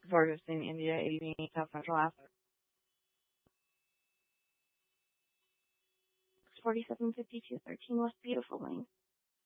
Georgia State, India, 18, South Central Africa. 4752, 13 West Beautiful Lane.